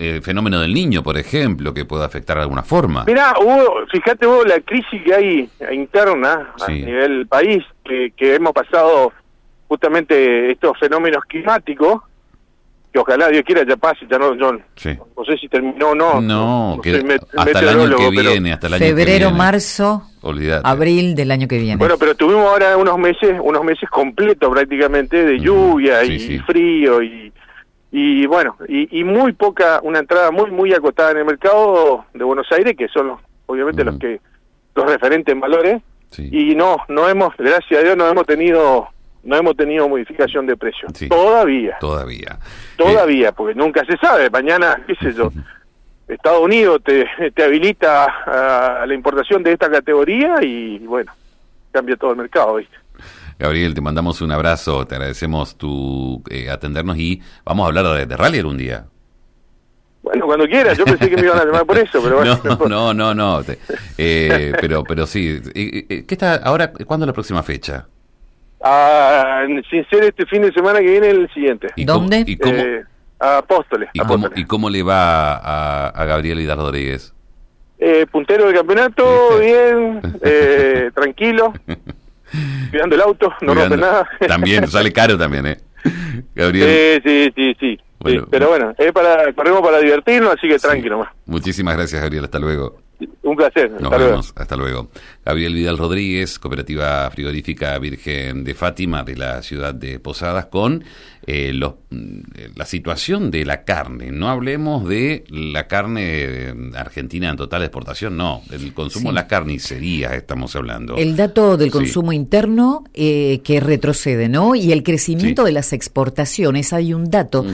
fenómeno del Niño, por ejemplo, que pueda afectar de alguna forma. Mirá, fíjate vos la crisis que hay interna a nivel país, que hemos pasado justamente estos fenómenos climáticos, que ojalá Dios quiera ya pase, ya no sé si terminó o no. No, que hasta el año que viene, hasta el año febrero, que viene. Marzo, olvídate. Abril del año que viene. Bueno, pero tuvimos ahora unos meses completos prácticamente de lluvia y frío y bueno, y muy poca, una entrada muy acotada en el mercado de Buenos Aires, que son obviamente los referentes en valores, y no hemos, gracias a Dios, no hemos tenido modificación de precio. Todavía, porque nunca se sabe. Mañana, qué sé yo, Estados Unidos te habilita a la importación de esta categoría y bueno, cambia todo el mercado, ¿viste? Gabriel, te mandamos un abrazo, te agradecemos tu atendernos y vamos a hablar de Rallier un día. Bueno, cuando quieras, yo pensé que me iban a llamar por eso, pero bueno. No. Pero sí. ¿Qué está ahora? ¿Cuándo es la próxima fecha? Sin ser este fin de semana que viene, el siguiente. ¿Dónde? ¿Y cómo? A Apóstoles. ¿Y cómo le va a Gabriel Vidal Rodríguez? Puntero del campeonato, bien, tranquilo, cuidando el auto, no rompe nada. También, sale caro también, Gabriel. Sí. Bueno, pero bueno, corremos para divertirnos, así que tranquilo más. Muchísimas gracias, Gabriel, hasta luego. Un placer. Nos vemos. Hasta luego. Gabriel Vidal Rodríguez, Cooperativa Frigorífica Virgen de Fátima de la ciudad de Posadas, con la situación de la carne. No hablemos de la carne argentina en total exportación, no. El consumo en las carnicerías estamos hablando. El dato del consumo interno que retrocede, ¿no? Y el crecimiento de las exportaciones, hay un dato,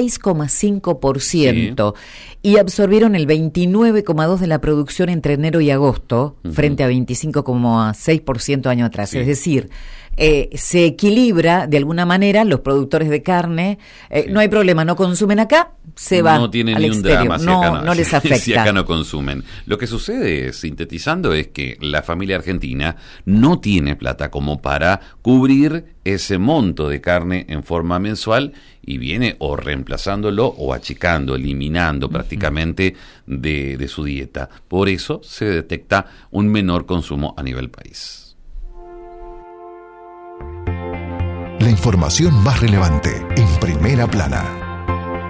6,5%. Y absorbieron el 29,2% de la producción entre enero y agosto, frente a 25,6% año atrás. Es decir, se equilibra de alguna manera los productores de carne, no hay problema, no consumen acá, se va no tiene al ni un exterior, drama no les afecta. Si acá no consumen. Lo que sucede, sintetizando, es que la familia argentina no tiene plata como para cubrir ese monto de carne en forma mensual y viene o reemplazándolo o achicando, eliminando prácticamente de su dieta. Por eso se detecta un menor consumo a nivel país. La información más relevante en Primera Plana.